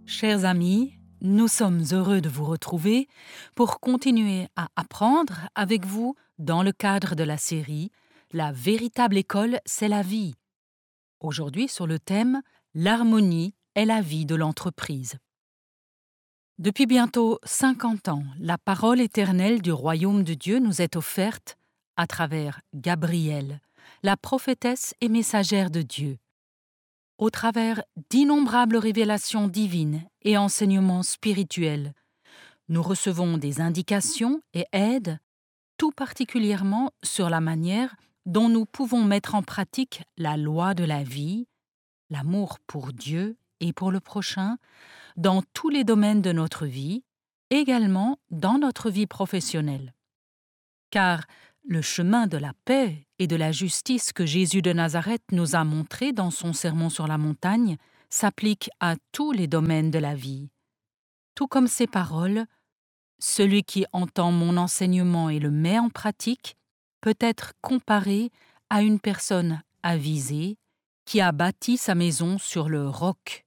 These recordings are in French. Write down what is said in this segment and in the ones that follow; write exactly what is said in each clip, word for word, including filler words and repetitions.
Chers amis, nous sommes heureux de vous retrouver pour continuer à apprendre avec vous dans le cadre de la série « La véritable école, c'est la vie ». Aujourd'hui sur le thème « L'harmonie est la vie de l'entreprise ». Depuis bientôt cinquante ans, la parole éternelle du royaume de Dieu nous est offerte à travers Gabrielle, la prophétesse et messagère de Dieu. Au travers d'innombrables révélations divines et enseignements spirituels, nous recevons des indications et aides, tout particulièrement sur la manière dont nous pouvons mettre en pratique la loi de la vie, l'amour pour Dieu et pour le prochain, dans tous les domaines de notre vie, également dans notre vie professionnelle. Car le chemin de la paix et de la justice que Jésus de Nazareth nous a montré dans son sermon sur la montagne s'applique à tous les domaines de la vie. Tout comme ces paroles, celui qui entend mon enseignement et le met en pratique peut être comparé à une personne avisée qui a bâti sa maison sur le roc.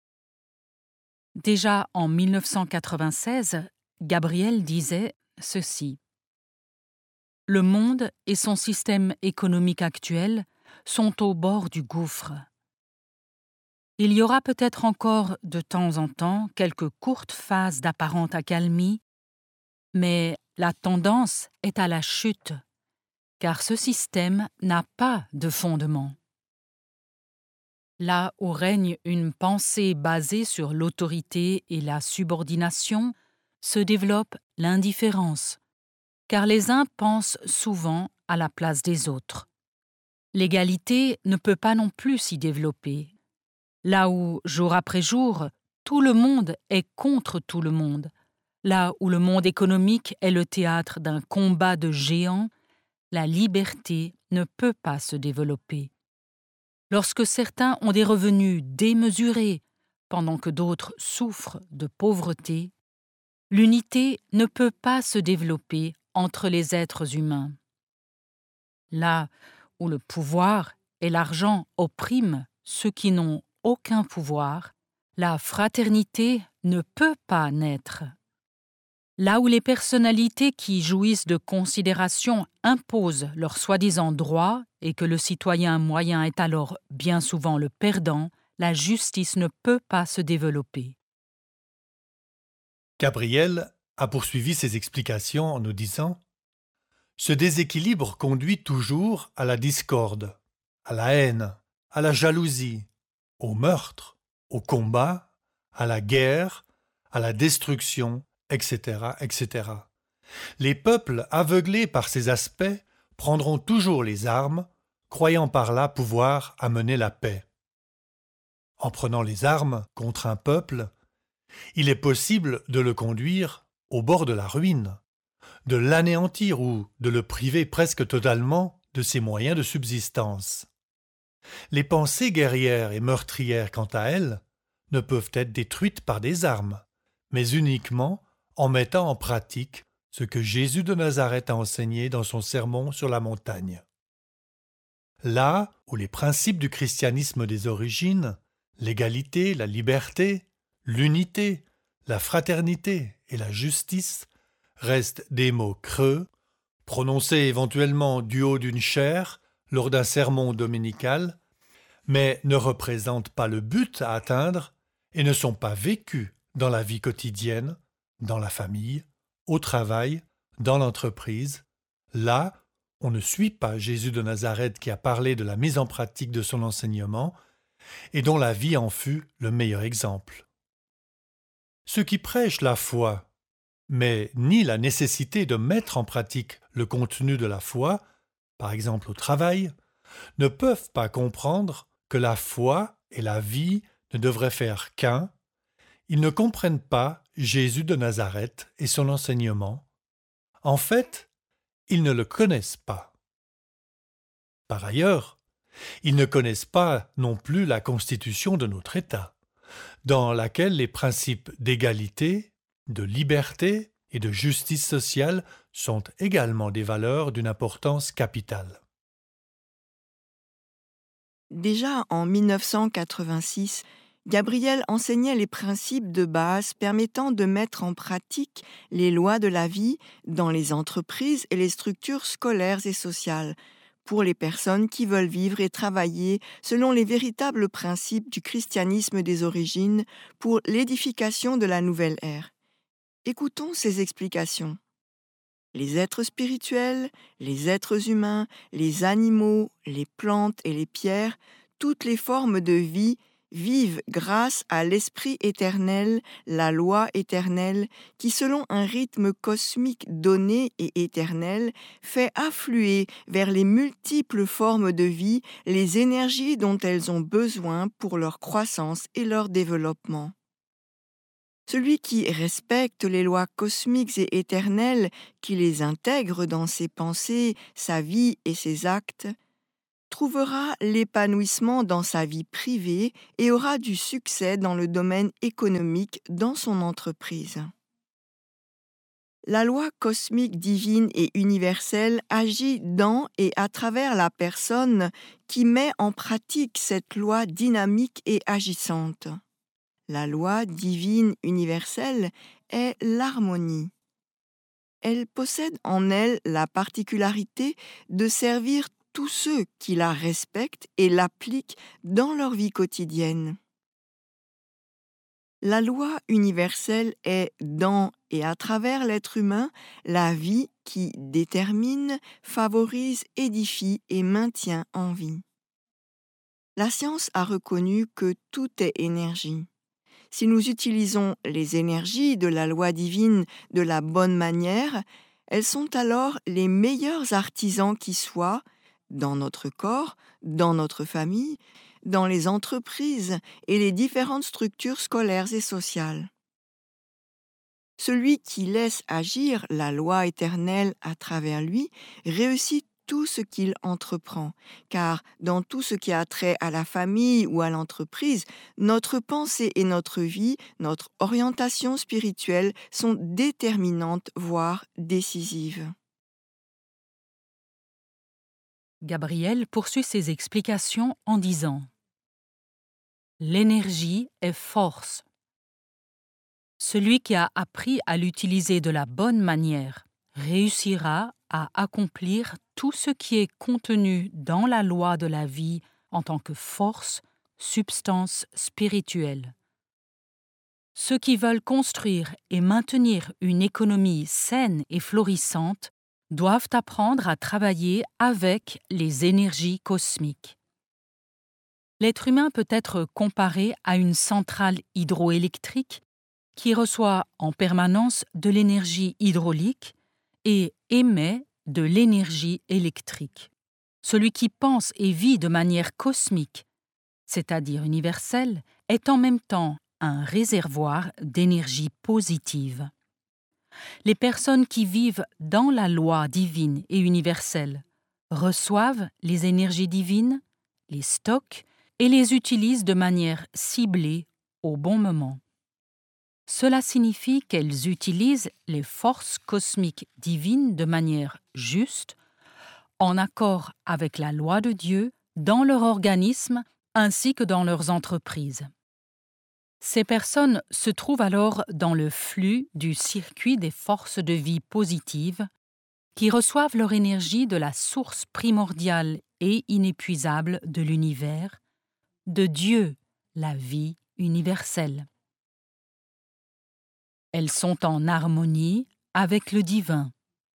Déjà en mille neuf cent quatre-vingt-seize, Gabrielle disait ceci. Le monde et son système économique actuel sont au bord du gouffre. Il y aura peut-être encore de temps en temps quelques courtes phases d'apparente accalmie, mais la tendance est à la chute, car ce système n'a pas de fondement. Là où règne une pensée basée sur l'autorité et la subordination, se développe l'indifférence, car les uns pensent souvent à la place des autres. L'égalité ne peut pas non plus s'y développer. Là où, jour après jour, tout le monde est contre tout le monde, là où le monde économique est le théâtre d'un combat de géants, la liberté ne peut pas se développer. Lorsque certains ont des revenus démesurés, pendant que d'autres souffrent de pauvreté, l'unité ne peut pas se développer entre les êtres humains. Là où le pouvoir et l'argent oppriment ceux qui n'ont aucun pouvoir, la fraternité ne peut pas naître. Là où les personnalités qui jouissent de considération imposent leurs soi-disant droits et que le citoyen moyen est alors bien souvent le perdant, la justice ne peut pas se développer. Gabrielle a poursuivi ses explications en nous disant « Ce déséquilibre conduit toujours à la discorde, à la haine, à la jalousie, au meurtre, au combat, à la guerre, à la destruction, et cetera, et cetera. Les peuples aveuglés par ces aspects prendront toujours les armes, croyant par là pouvoir amener la paix. En prenant les armes contre un peuple, il est possible de le conduire au bord de la ruine, de l'anéantir ou de le priver presque totalement de ses moyens de subsistance. Les pensées guerrières et meurtrières, quant à elles, ne peuvent être détruites par des armes, mais uniquement en mettant en pratique ce que Jésus de Nazareth a enseigné dans son sermon sur la montagne. Là où les principes du christianisme des origines, l'égalité, la liberté, l'unité, la fraternité et la justice restent des mots creux, prononcés éventuellement du haut d'une chaire lors d'un sermon dominical, mais ne représentent pas le but à atteindre et ne sont pas vécus dans la vie quotidienne, dans la famille, au travail, dans l'entreprise. Là, on ne suit pas Jésus de Nazareth qui a parlé de la mise en pratique de son enseignement et dont la vie en fut le meilleur exemple. Ceux qui prêchent la foi, mais nient la nécessité de mettre en pratique le contenu de la foi, par exemple au travail, ne peuvent pas comprendre que la foi et la vie ne devraient faire qu'un. Ils ne comprennent pas Jésus de Nazareth et son enseignement. En fait, ils ne le connaissent pas. Par ailleurs, ils ne connaissent pas non plus la constitution de notre État, dans laquelle les principes d'égalité, de liberté et de justice sociale sont également des valeurs d'une importance capitale. Déjà en mille neuf cent quatre-vingt-six, Gabriel enseignait les principes de base permettant de mettre en pratique les lois de la vie dans les entreprises et les structures scolaires et sociales, pour les personnes qui veulent vivre et travailler selon les véritables principes du christianisme des origines pour l'édification de la nouvelle ère. Écoutons ces explications. Les êtres spirituels, les êtres humains, les animaux, les plantes et les pierres, toutes les formes de vie vivent grâce à l'Esprit éternel, la loi éternelle, qui selon un rythme cosmique donné et éternel, fait affluer vers les multiples formes de vie les énergies dont elles ont besoin pour leur croissance et leur développement. Celui qui respecte les lois cosmiques et éternelles, qui les intègre dans ses pensées, sa vie et ses actes, trouvera l'épanouissement dans sa vie privée et aura du succès dans le domaine économique dans son entreprise. La loi cosmique divine et universelle agit dans et à travers la personne qui met en pratique cette loi dynamique et agissante. La loi divine universelle est l'harmonie. Elle possède en elle la particularité de servir tous ceux qui la respectent et l'appliquent dans leur vie quotidienne. La loi universelle est dans et à travers l'être humain la vie qui détermine, favorise, édifie et maintient en vie. La science a reconnu que tout est énergie. Si nous utilisons les énergies de la loi divine de la bonne manière, elles sont alors les meilleurs artisans qui soient, dans notre corps, dans notre famille, dans les entreprises et les différentes structures scolaires et sociales. Celui qui laisse agir la loi éternelle à travers lui réussit tout ce qu'il entreprend, car dans tout ce qui a trait à la famille ou à l'entreprise, notre pensée et notre vie, notre orientation spirituelle sont déterminantes, voire décisives. Gabriel poursuit ses explications en disant « L'énergie est force. Celui qui a appris à l'utiliser de la bonne manière réussira à accomplir tout ce qui est contenu dans la loi de la vie en tant que force, substance spirituelle. Ceux qui veulent construire et maintenir une économie saine et florissante doivent apprendre à travailler avec les énergies cosmiques. L'être humain peut être comparé à une centrale hydroélectrique qui reçoit en permanence de l'énergie hydraulique et émet de l'énergie électrique. Celui qui pense et vit de manière cosmique, c'est-à-dire universelle, est en même temps un réservoir d'énergie positive. Les personnes qui vivent dans la loi divine et universelle reçoivent les énergies divines, les stockent et les utilisent de manière ciblée au bon moment. Cela signifie qu'elles utilisent les forces cosmiques divines de manière juste, en accord avec la loi de Dieu dans leur organisme ainsi que dans leurs entreprises. Ces personnes se trouvent alors dans le flux du circuit des forces de vie positives qui reçoivent leur énergie de la source primordiale et inépuisable de l'univers, de Dieu, la vie universelle. Elles sont en harmonie avec le divin.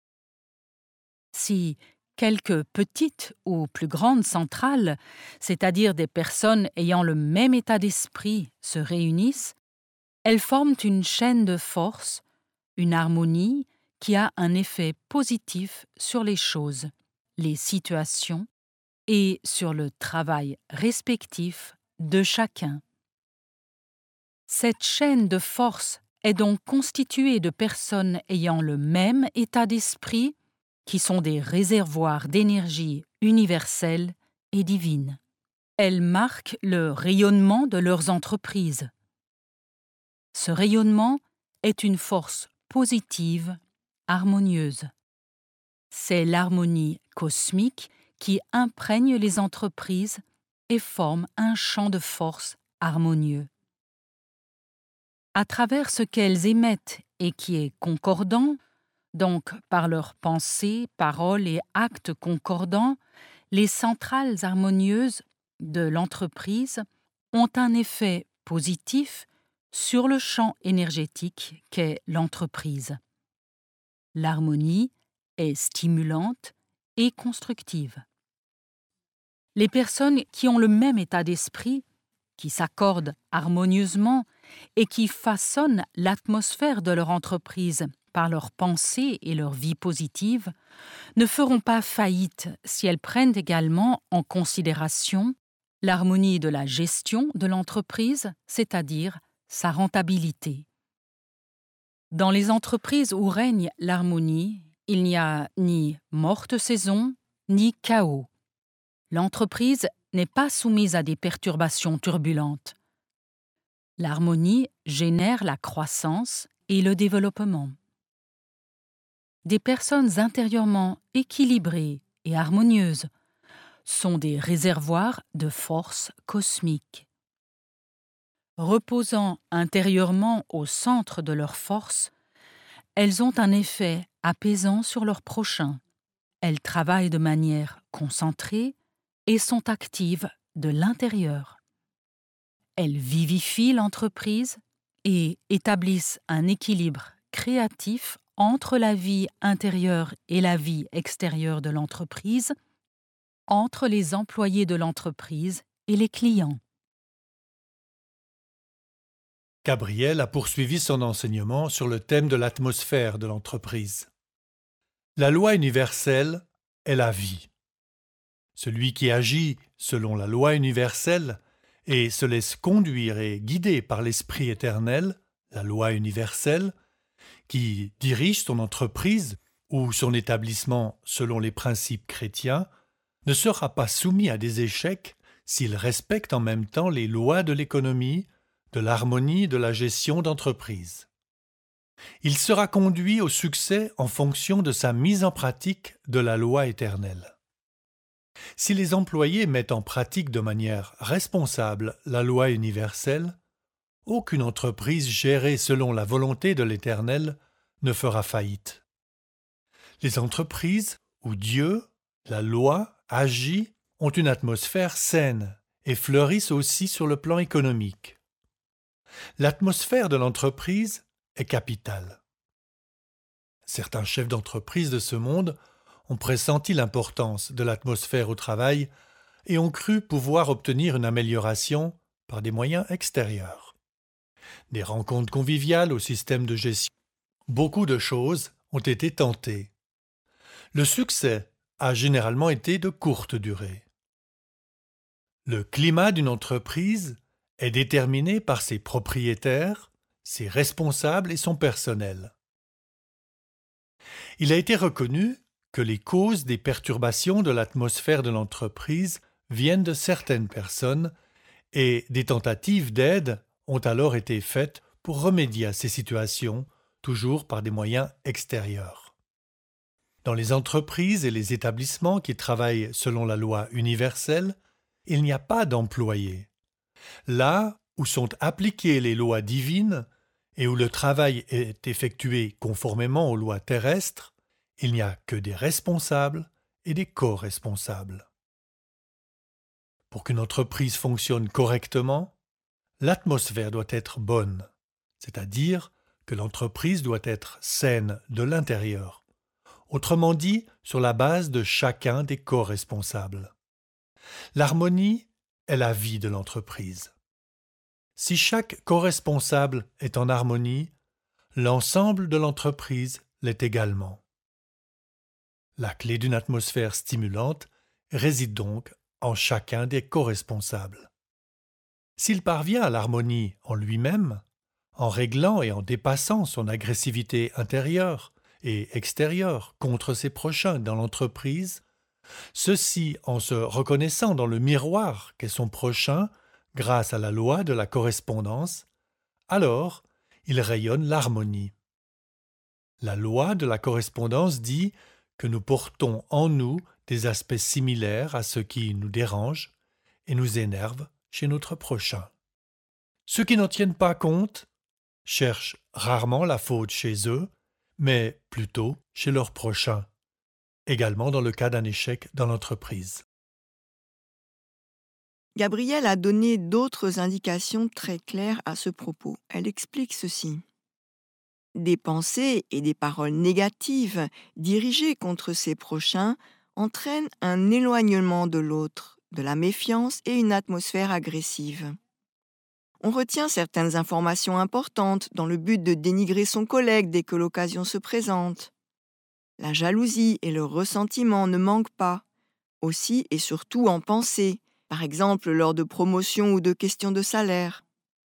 Si quelques petites ou plus grandes centrales, c'est-à-dire des personnes ayant le même état d'esprit, se réunissent, elles forment une chaîne de force, une harmonie qui a un effet positif sur les choses, les situations et sur le travail respectif de chacun. Cette chaîne de force est donc constituée de personnes ayant le même état d'esprit, qui sont des réservoirs d'énergie universelle et divine. Elles marquent le rayonnement de leurs entreprises. Ce rayonnement est une force positive, harmonieuse. C'est l'harmonie cosmique qui imprègne les entreprises et forme un champ de force harmonieux. À travers ce qu'elles émettent et qui est concordant, donc par leurs pensées, paroles et actes concordants, les centrales harmonieuses de l'entreprise ont un effet positif sur le champ énergétique qu'est l'entreprise. L'harmonie est stimulante et constructive. Les personnes qui ont le même état d'esprit, qui s'accordent harmonieusement et qui façonnent l'atmosphère de leur entreprise par leurs pensées et leur vie positive, ne feront pas faillite si elles prennent également en considération l'harmonie de la gestion de l'entreprise, c'est-à-dire sa rentabilité. Dans les entreprises où règne l'harmonie, il n'y a ni morte saison, ni chaos. L'entreprise n'est pas soumise à des perturbations turbulentes. L'harmonie génère la croissance et le développement. Des personnes intérieurement équilibrées et harmonieuses sont des réservoirs de force cosmique. Reposant intérieurement au centre de leur force, elles ont un effet apaisant sur leur prochain. Elles travaillent de manière concentrée et sont actives de l'intérieur. Elles vivifient l'entreprise et établissent un équilibre créatif entre la vie intérieure et la vie extérieure de l'entreprise, entre les employés de l'entreprise et les clients. Gabriel a poursuivi son enseignement sur le thème de l'atmosphère de l'entreprise. La loi universelle est la vie. Celui qui agit selon la loi universelle et se laisse conduire et guider par l'Esprit éternel, la loi universelle, qui dirige son entreprise ou son établissement selon les principes chrétiens, ne sera pas soumis à des échecs s'il respecte en même temps les lois de l'économie, de l'harmonie de la gestion d'entreprise. Il sera conduit au succès en fonction de sa mise en pratique de la loi éternelle. Si les employés mettent en pratique de manière responsable la loi universelle, aucune entreprise gérée selon la volonté de l'Éternel ne fera faillite. Les entreprises où Dieu, la loi, agit ont une atmosphère saine et fleurissent aussi sur le plan économique. L'atmosphère de l'entreprise est capitale. Certains chefs d'entreprise de ce monde ont pressenti l'importance de l'atmosphère au travail et ont cru pouvoir obtenir une amélioration par des moyens extérieurs. Des rencontres conviviales au système de gestion. Beaucoup de choses ont été tentées. Le succès a généralement été de courte durée. Le climat d'une entreprise est déterminé par ses propriétaires, ses responsables et son personnel. Il a été reconnu que les causes des perturbations de l'atmosphère de l'entreprise viennent de certaines personnes et des tentatives d'aide ont alors été faites pour remédier à ces situations, toujours par des moyens extérieurs. Dans les entreprises et les établissements qui travaillent selon la loi universelle, il n'y a pas d'employés. Là où sont appliquées les lois divines et où le travail est effectué conformément aux lois terrestres, il n'y a que des responsables et des co-responsables. Pour qu'une entreprise fonctionne correctement, l'atmosphère doit être bonne, c'est-à-dire que l'entreprise doit être saine de l'intérieur, autrement dit sur la base de chacun des co-responsables. L'harmonie est la vie de l'entreprise. Si chaque co-responsable est en harmonie, l'ensemble de l'entreprise l'est également. La clé d'une atmosphère stimulante réside donc en chacun des co-responsables. S'il parvient à l'harmonie en lui-même, en réglant et en dépassant son agressivité intérieure et extérieure contre ses prochains dans l'entreprise, ceci en se reconnaissant dans le miroir qu'est son prochain grâce à la loi de la correspondance, alors il rayonne l'harmonie. La loi de la correspondance dit que nous portons en nous des aspects similaires à ceux qui nous dérangent et nous énervent chez notre prochain. Ceux qui n'en tiennent pas compte cherchent rarement la faute chez eux, mais plutôt chez leurs prochains, également dans le cas d'un échec dans l'entreprise. Gabrielle a donné d'autres indications très claires à ce propos. Elle explique ceci. Des pensées et des paroles négatives dirigées contre ses prochains entraînent un éloignement de l'autre, de la méfiance et une atmosphère agressive. On retient certaines informations importantes dans le but de dénigrer son collègue dès que l'occasion se présente. La jalousie et le ressentiment ne manquent pas, aussi et surtout en pensée, par exemple lors de promotions ou de questions de salaire.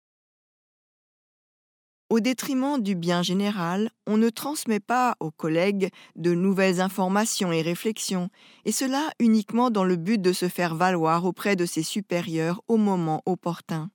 Au détriment du bien général, on ne transmet pas aux collègues de nouvelles informations et réflexions, et cela uniquement dans le but de se faire valoir auprès de ses supérieurs au moment opportun.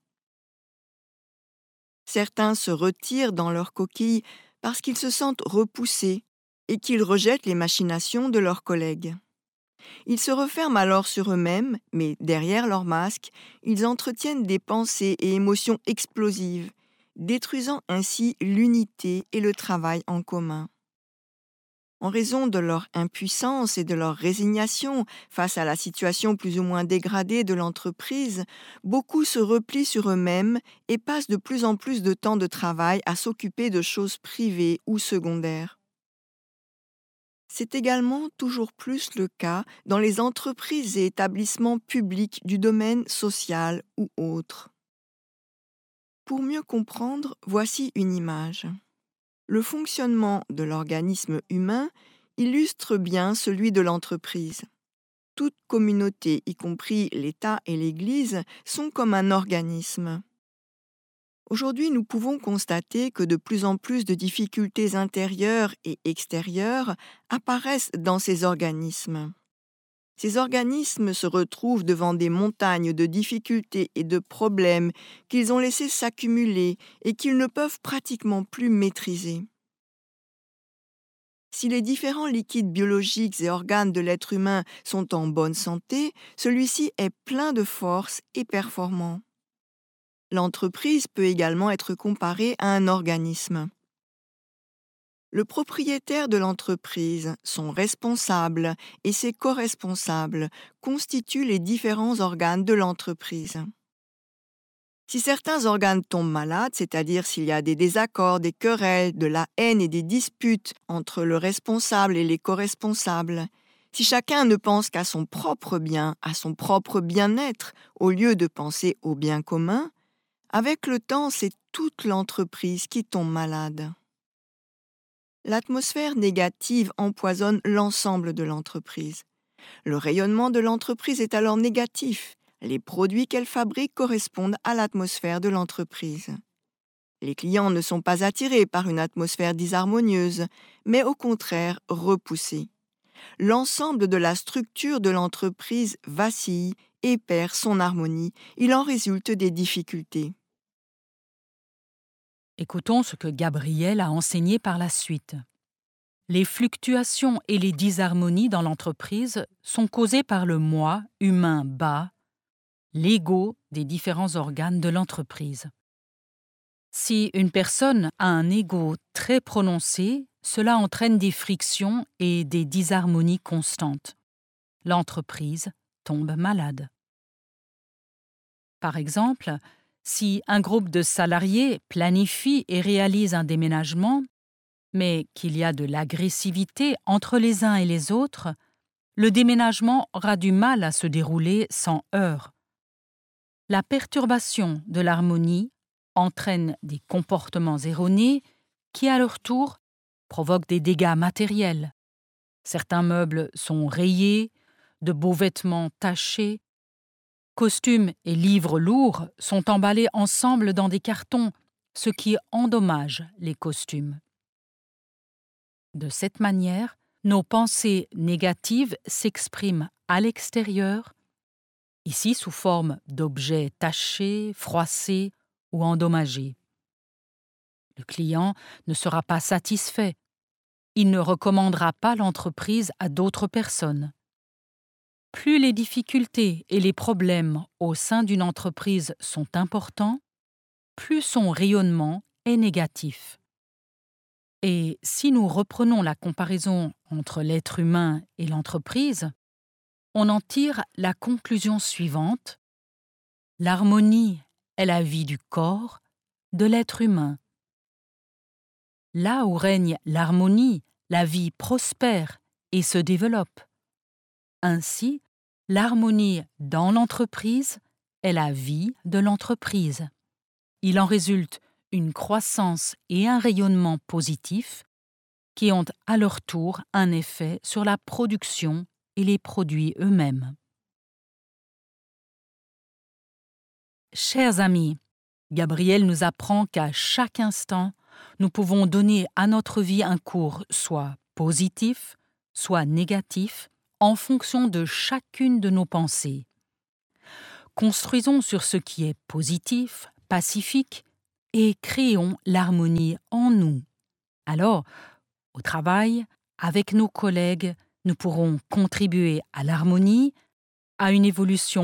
Certains se retirent dans leur coquille parce qu'ils se sentent repoussés et qu'ils rejettent les machinations de leurs collègues. Ils se referment alors sur eux-mêmes, mais derrière leur masque, ils entretiennent des pensées et émotions explosives, détruisant ainsi l'unité et le travail en commun. En raison de leur impuissance et de leur résignation face à la situation plus ou moins dégradée de l'entreprise, beaucoup se replient sur eux-mêmes et passent de plus en plus de temps de travail à s'occuper de choses privées ou secondaires. C'est également toujours plus le cas dans les entreprises et établissements publics du domaine social ou autre. Pour mieux comprendre, voici une image. Le fonctionnement de l'organisme humain illustre bien celui de l'entreprise. Toute communauté, y compris l'État et l'Église, sont comme un organisme. Aujourd'hui, nous pouvons constater que de plus en plus de difficultés intérieures et extérieures apparaissent dans ces organismes. Ces organismes se retrouvent devant des montagnes de difficultés et de problèmes qu'ils ont laissés s'accumuler et qu'ils ne peuvent pratiquement plus maîtriser. Si les différents liquides biologiques et organes de l'être humain sont en bonne santé, celui-ci est plein de force et performant. L'entreprise peut également être comparée à un organisme. Le propriétaire de l'entreprise, son responsable et ses co-responsables constituent les différents organes de l'entreprise. Si certains organes tombent malades, c'est-à-dire s'il y a des désaccords, des querelles, de la haine et des disputes entre le responsable et les co-responsables, si chacun ne pense qu'à son propre bien, à son propre bien-être, au lieu de penser au bien commun, avec le temps, c'est toute l'entreprise qui tombe malade. L'atmosphère négative empoisonne l'ensemble de l'entreprise. Le rayonnement de l'entreprise est alors négatif. Les produits qu'elle fabrique correspondent à l'atmosphère de l'entreprise. Les clients ne sont pas attirés par une atmosphère disharmonieuse, mais au contraire repoussés. L'ensemble de la structure de l'entreprise vacille et perd son harmonie. Il en résulte des difficultés. Écoutons ce que Gabrielle a enseigné par la suite. Les fluctuations et les disharmonies dans l'entreprise sont causées par le moi humain bas, l'ego des différents organes de l'entreprise. Si une personne a un ego très prononcé, cela entraîne des frictions et des disharmonies constantes. L'entreprise tombe malade. Par exemple, si un groupe de salariés planifie et réalise un déménagement, mais qu'il y a de l'agressivité entre les uns et les autres, le déménagement aura du mal à se dérouler sans heurts. La perturbation de l'harmonie entraîne des comportements erronés qui, à leur tour, provoquent des dégâts matériels. Certains meubles sont rayés, de beaux vêtements tachés, costumes et livres lourds sont emballés ensemble dans des cartons, ce qui endommage les costumes. De cette manière, nos pensées négatives s'expriment à l'extérieur, ici sous forme d'objets tachés, froissés ou endommagés. Le client ne sera pas satisfait. Il ne recommandera pas l'entreprise à d'autres personnes. Plus les difficultés et les problèmes au sein d'une entreprise sont importants, plus son rayonnement est négatif. Et si nous reprenons la comparaison entre l'être humain et l'entreprise, on en tire la conclusion suivante. L'harmonie est la vie du corps, de l'être humain. Là où règne l'harmonie, la vie prospère et se développe. Ainsi, l'harmonie dans l'entreprise est la vie de l'entreprise. Il en résulte une croissance et un rayonnement positifs qui ont à leur tour un effet sur la production et les produits eux-mêmes. Chers amis, Gabriel nous apprend qu'à chaque instant, nous pouvons donner à notre vie un cours soit positif, soit négatif, en fonction de chacune de nos pensées. Construisons sur ce qui est positif, pacifique, et créons l'harmonie en nous. Alors, au travail, avec nos collègues, nous pourrons contribuer à l'harmonie, à une évolution